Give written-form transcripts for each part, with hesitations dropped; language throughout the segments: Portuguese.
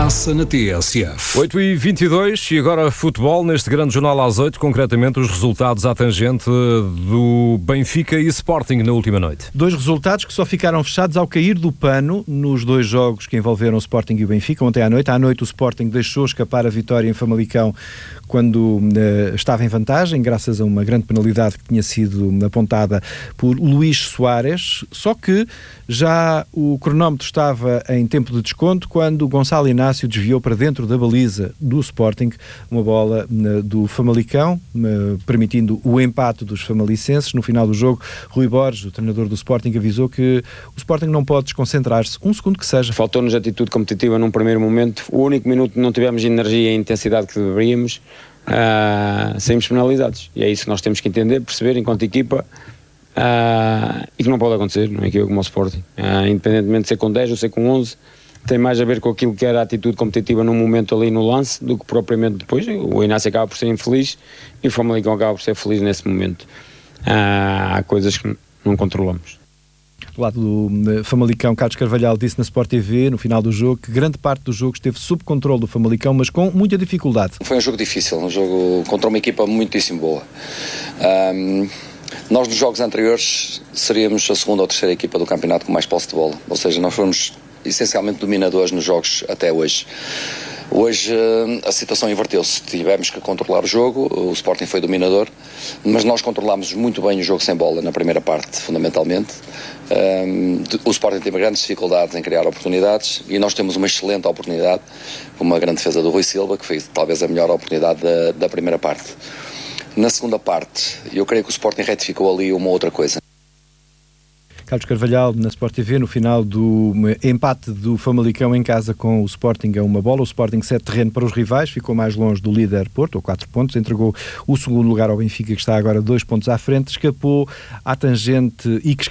passa na TSF. 8h22 e agora futebol neste grande jornal às 8, concretamente os resultados à tangente do Benfica e Sporting na última noite. Dois resultados que só ficaram fechados ao cair do pano nos dois jogos que envolveram o Sporting e o Benfica. Ontem à noite o Sporting deixou escapar a vitória em Famalicão quando estava em vantagem, graças a uma grande penalidade que tinha sido apontada por Luís Soares, só que já o cronómetro estava em tempo de desconto quando Gonçalo Inácio desviou para dentro da baliza do Sporting uma bola do Famalicão, permitindo o empate dos famalicenses. No final do jogo, Rui Borges, o treinador do Sporting, avisou que o Sporting não pode desconcentrar-se, um segundo que seja. Faltou-nos atitude competitiva num primeiro momento, o único minuto que não tivemos energia e intensidade que deveríamos, saímos penalizados, e é isso que nós temos que entender, perceber enquanto equipa, e que não pode acontecer numa equipa como o Sporting, independentemente de ser com 10 ou ser com 11, tem mais a ver com aquilo que era a atitude competitiva num momento ali no lance do que propriamente depois. O Inácio acaba por ser infeliz e o Famalicão acaba por ser feliz nesse momento. Há coisas que não controlamos. Do lado do Famalicão, Carlos Carvalhal disse na Sport TV, no final do jogo, que grande parte do jogo esteve sob controle do Famalicão, mas com muita dificuldade. Foi um jogo difícil, um jogo contra uma equipa muitíssimo boa. Nós nos jogos anteriores seríamos a segunda ou terceira equipa do campeonato com mais posse de bola, ou seja, nós fomos essencialmente dominadores nos jogos até hoje. Hoje a situação inverteu-se, tivemos que controlar o jogo, o Sporting foi dominador, mas nós controlámos muito bem o jogo sem bola na primeira parte, fundamentalmente. O Sporting teve grandes dificuldades em criar oportunidades e nós temos uma excelente oportunidade, com uma grande defesa do Rui Silva, que foi talvez a melhor oportunidade da primeira parte. Na segunda parte, eu creio que o Sporting retificou ali uma outra coisa. Carlos Carvalhal, na Sport TV, no final do empate do Famalicão em casa com o Sporting a uma bola. O Sporting cede terreno para os rivais, ficou mais longe do líder Porto, ou 4 pontos, entregou o segundo lugar ao Benfica, que está agora 2 pontos à frente, escapou à tangente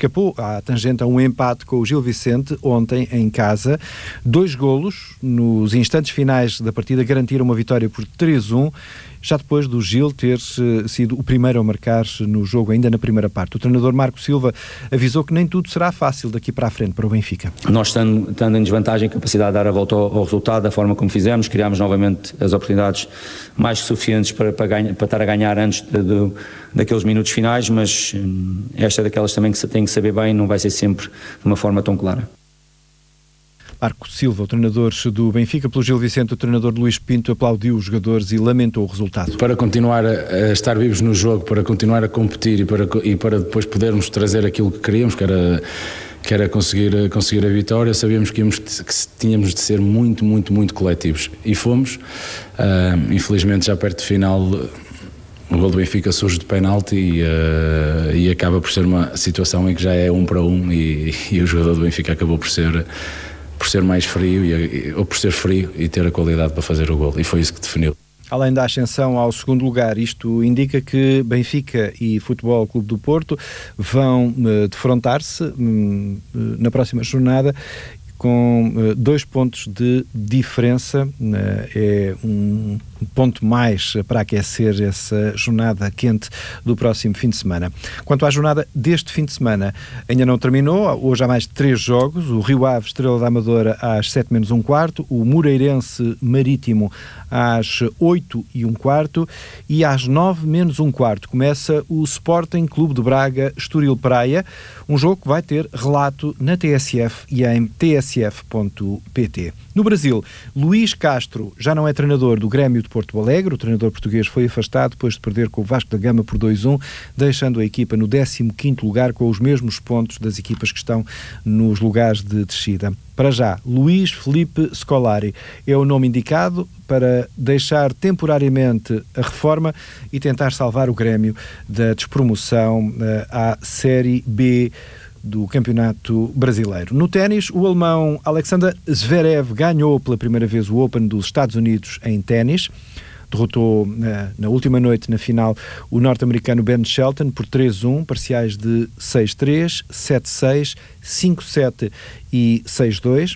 a um empate com o Gil Vicente ontem em casa. 2 golos nos instantes finais da partida garantiram uma vitória por 3-1, já depois do Gil ter sido o primeiro a marcar no jogo, ainda na primeira parte. O treinador Marco Silva avisou que nem tudo será fácil daqui para a frente para o Benfica. Nós, estando em desvantagem, capacidade de dar a volta ao resultado, da forma como fizemos, criámos novamente as oportunidades mais que suficientes para estar a ganhar antes daqueles minutos finais, mas esta é daquelas também que se tem que saber bem, não vai ser sempre de uma forma tão clara. Marco Silva, o treinador do Benfica. Pelo Gil Vicente, o treinador Luís Pinto aplaudiu os jogadores e lamentou o resultado. Para continuar a estar vivos no jogo, para continuar a competir e para depois podermos trazer aquilo que queríamos, que era conseguir a vitória, sabíamos que tínhamos de ser muito, muito, muito coletivos. E fomos. Infelizmente, já perto do final, o gol do Benfica surge de penalti e acaba por ser uma situação em que já é 1 para 1 e o jogador do Benfica acabou por ser mais frio ou por ser frio e ter a qualidade para fazer o gol, e foi isso que definiu. Além da ascensão ao segundo lugar, isto indica que Benfica e Futebol Clube do Porto vão defrontar-se na próxima jornada com 2 pontos de diferença. É um ponto mais para aquecer essa jornada quente do próximo fim de semana. Quanto à jornada deste fim de semana, ainda não terminou. Hoje há mais 3 jogos. O Rio Ave, Estrela da Amadora, às 7 menos um quarto. O Moreirense Marítimo, às 8 e um quarto. E às 9 menos um quarto começa o Sporting Clube de Braga Estoril Praia. Um jogo que vai ter relato na TSF e em tsf.pt. No Brasil, Luís Castro já não é treinador do Grêmio de Porto Alegre. O treinador português foi afastado depois de perder com o Vasco da Gama por 2-1, deixando a equipa no 15º lugar com os mesmos pontos das equipas que estão nos lugares de descida. Para já, Luís Felipe Scolari é o nome indicado para deixar temporariamente a reforma e tentar salvar o Grêmio da despromoção à Série B do Campeonato Brasileiro. No ténis, o alemão Alexander Zverev ganhou pela primeira vez o Open dos Estados Unidos em ténis. Derrotou na última noite, na final, o norte-americano Ben Shelton por 3-1, parciais de 6-3, 7-6, 5-7 e 6-2.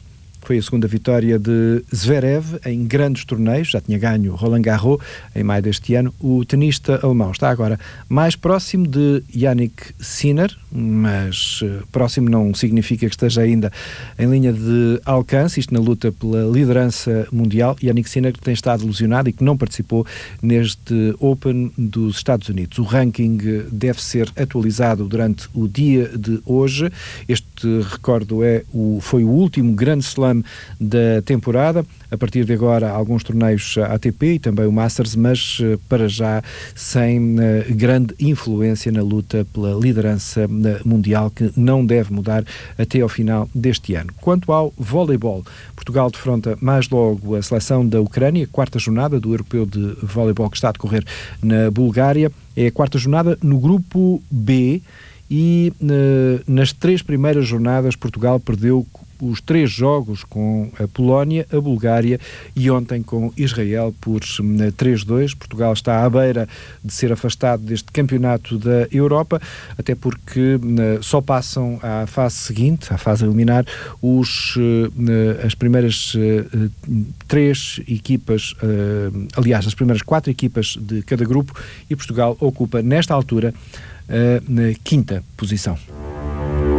Foi a segunda vitória de Zverev em grandes torneios, já tinha ganho Roland Garros em maio deste ano. O tenista alemão está agora mais próximo de Jannik Sinner, mas próximo não significa que esteja ainda em linha de alcance, isto na luta pela liderança mundial. Jannik Sinner tem estado lesionado e que não participou neste Open dos Estados Unidos. O ranking deve ser atualizado durante o dia de hoje. Este, recordo, foi o último grande slam da temporada. A partir de agora, alguns torneios ATP e também o Masters, mas para já sem grande influência na luta pela liderança mundial, que não deve mudar até ao final deste ano. Quanto ao voleibol, Portugal defronta mais logo a seleção da Ucrânia, quarta jornada do Europeu de Voleibol que está a decorrer na Bulgária. É a quarta jornada no grupo B e nas 3 primeiras jornadas Portugal perdeu os 3 jogos com a Polónia, a Bulgária e ontem com Israel por 3-2. Portugal está à beira de ser afastado deste campeonato da Europa, até porque só passam à fase seguinte, à fase a eliminar, as primeiras 3 equipas, aliás, as primeiras 4 equipas de cada grupo, e Portugal ocupa nesta altura na 5ª posição.